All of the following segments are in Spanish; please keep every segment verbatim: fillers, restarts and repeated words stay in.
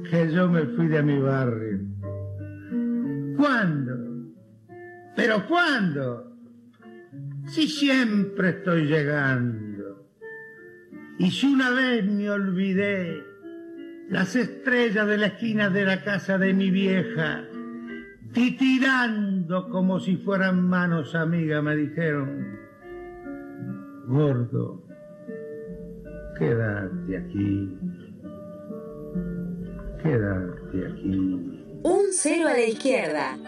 que yo me fui de mi barrio. ¿Cuándo? ¿Pero cuándo? Si siempre estoy llegando. Y si una vez me olvidé las estrellas de la esquina de la casa de mi vieja, titirando como si fueran manos amigas, me dijeron: gordo, quédate aquí, quédate aquí. Un cero a la izquierda.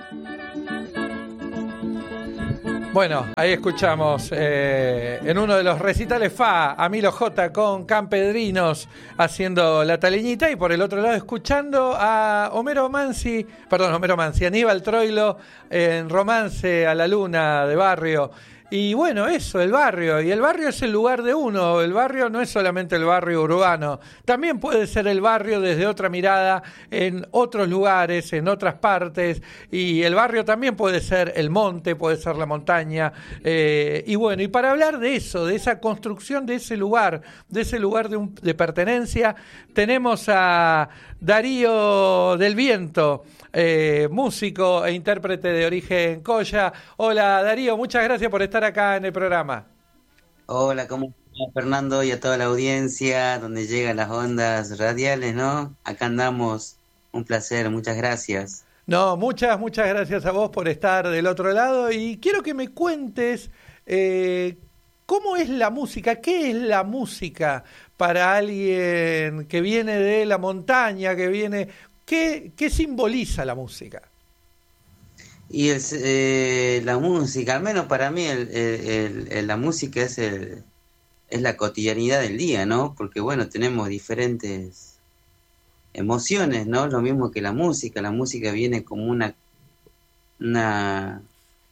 Bueno, ahí escuchamos eh, en uno de los recitales Fa a Milo J con Campedrinos haciendo La Taleñita, y por el otro lado escuchando a Homero Mansi, perdón, Homero Mansi, Aníbal Troilo en Romance a la Luna de Barrio. Y bueno, eso, el barrio. Y el barrio es el lugar de uno. El barrio no es solamente el barrio urbano. También puede ser el barrio desde otra mirada en otros lugares, en otras partes. Y el barrio también puede ser el monte, puede ser la montaña. Eh, y bueno, y para hablar de eso, de esa construcción de ese lugar, de ese lugar de, un, de pertenencia, tenemos a Darío del Viento, eh, músico e intérprete de origen Colla. Hola Darío, muchas gracias por estar acá en el programa. Hola, ¿cómo estás, Fernando? Y a toda la audiencia donde llegan las ondas radiales, ¿no? Acá andamos, un placer, muchas gracias. No, muchas, muchas gracias a vos por estar del otro lado, y quiero que me cuentes eh, cómo es la música, qué es la música para alguien que viene de la montaña, que viene, ¿qué, qué simboliza la música? Y es, eh, la música, al menos para mí, el, el, el, la música es, el, es la cotidianidad del día, ¿no? Porque, bueno, tenemos diferentes emociones, ¿no? Lo mismo que la música. La música viene como una, una,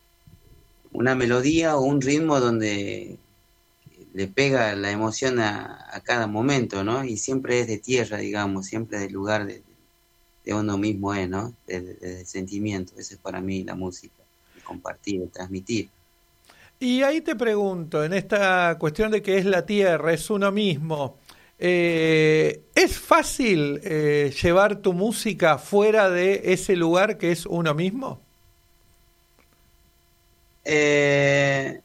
una melodía o un ritmo donde le pega la emoción a, a cada momento, ¿no? Y siempre es de tierra, digamos, siempre del lugar de, de uno mismo es, ¿no? Del de, de sentimiento. Eso es para mí la música, de compartir, de transmitir. Y ahí te pregunto, en esta cuestión de que es la tierra, es uno mismo, eh, ¿es fácil eh, llevar tu música fuera de ese lugar que es uno mismo? Eh...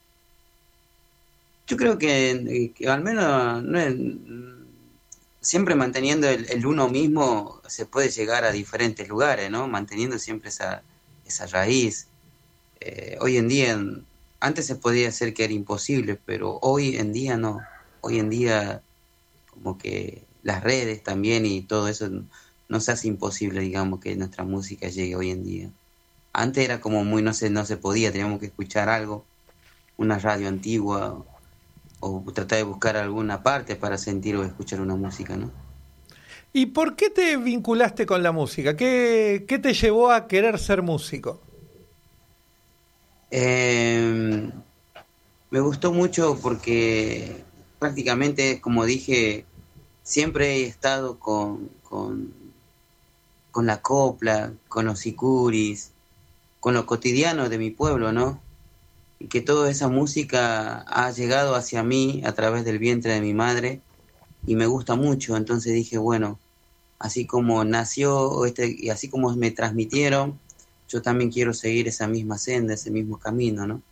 Yo creo que, que al menos no es, siempre manteniendo el, el uno mismo se puede llegar a diferentes lugares, ¿no? Manteniendo siempre esa, esa raíz. Eh, hoy en día, antes se podía hacer que era imposible, pero hoy en día no. Hoy en día como que las redes también y todo eso nos hace imposible, digamos, que nuestra música llegue hoy en día. Antes era como muy, no se, no se podía, teníamos que escuchar algo, una radio antigua, o tratar de buscar alguna parte para sentir o escuchar una música, ¿no? ¿Y por qué te vinculaste con la música? ¿Qué, qué te llevó a querer ser músico? Eh, me gustó mucho porque prácticamente, como dije, siempre he estado con, con, con la copla, con los sicuris, con lo cotidiano de mi pueblo, ¿no? Y que toda esa música ha llegado hacia mí a través del vientre de mi madre y me gusta mucho. Entonces dije, bueno, así como nació este, y así como me transmitieron, yo también quiero seguir esa misma senda, ese mismo camino, ¿no?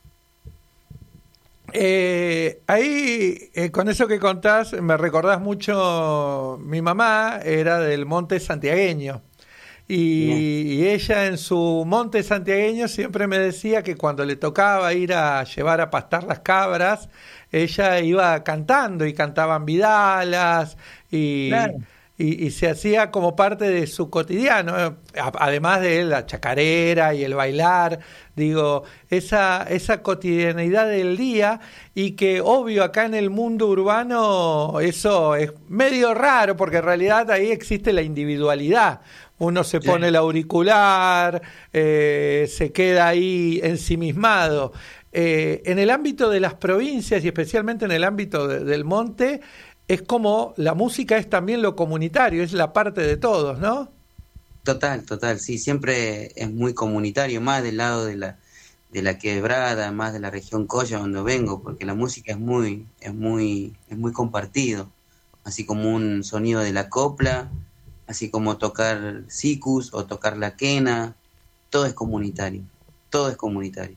Eh, ahí, eh, con eso que contás, me recordás mucho, mi mamá era del monte santiagueño. Y, y ella en su monte santiagueño siempre me decía que cuando le tocaba ir a llevar a pastar las cabras, ella iba cantando y cantaban vidalas y, claro. y, y se hacía como parte de su cotidiano, además de la chacarera y el bailar, digo, esa, esa cotidianidad del día, y que obvio acá en el mundo urbano eso es medio raro porque en realidad ahí existe la individualidad. Uno se pone sí. el auricular, eh, se queda ahí ensimismado. Eh, en el ámbito de las provincias y especialmente en el ámbito de, del monte, es como la música es también lo comunitario, es la parte de todos, ¿no? Total, total, sí, siempre es muy comunitario, más del lado de la de la quebrada, más de la región Colla donde vengo, porque la música es muy, es muy, es muy compartido, así como un sonido de la copla. así como tocar sikus o tocar la quena, todo es comunitario, todo es comunitario.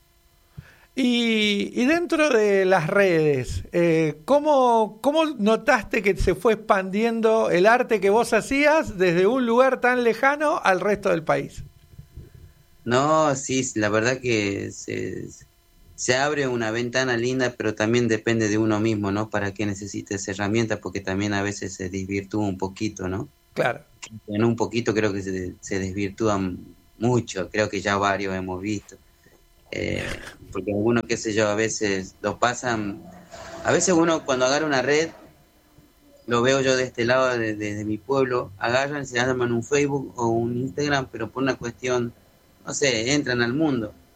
Y, y dentro de las redes, eh, ¿cómo, ¿cómo notaste que se fue expandiendo el arte que vos hacías desde un lugar tan lejano al resto del país? No, sí, la verdad que se, se abre una ventana linda, pero también depende de uno mismo, ¿no? Para qué necesites herramientas, porque también a veces se desvirtúa un poquito, ¿no? Claro. En un poquito creo que se, se desvirtúan mucho, creo que ya varios hemos visto. Eh, porque algunos, qué sé yo, a veces lo pasan, a veces uno cuando agarra una red, lo veo yo de este lado, de, de, de mi pueblo, agarran, se arman un Facebook o un Instagram, pero por una cuestión, no sé, entran al mundo,